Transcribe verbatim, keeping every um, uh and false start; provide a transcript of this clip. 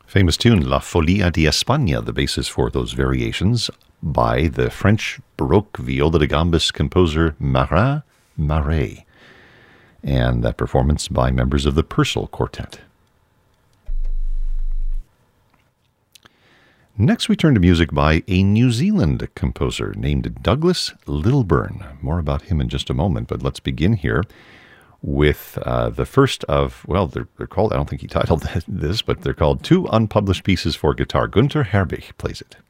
Famous tune, La Folia di España, the basis for those variations by the French Baroque viola da gambas composer Marin Marais, and that performance by members of the Purcell Quartet. Next, we turn to music by a New Zealand composer named Douglas Lilburn. More about him in just a moment, but let's begin here with uh, the first of, well, they're, they're called, I don't think he titled this, but they're called Two Unpublished Pieces for Guitar. Gunther Herbig plays it.